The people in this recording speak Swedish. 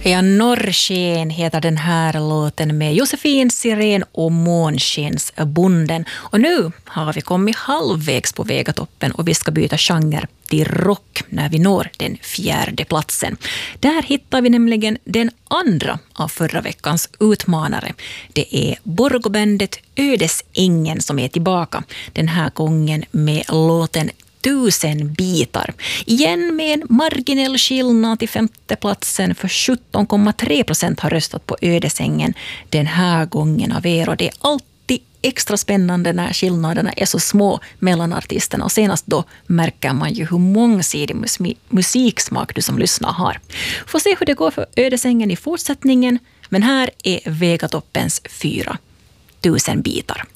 Ja, Norrsken heter den här låten med Josefin Sirén och Månskensbonden. Och nu har vi kommit halvvägs på Vegatoppen och vi ska byta genre till rock när vi når den 4:e platsen. Där hittar vi nämligen den andra av förra veckans utmanare. Det är Borgobändet Ödesängen som är tillbaka. Den här gången med låten 1000 bitar. Igen med en marginell skillnad till 5:e platsen, för 17,3% har röstat på Ödesängen den här gången av er. Och det är alltid extra spännande när skillnaderna är så små mellan artisterna. Och senast då märker man ju hur mångsidig musiksmak du som lyssnar har. Får se hur det går för Ödesängen i fortsättningen. Men här är Vegatoppens 4 1000 bitar.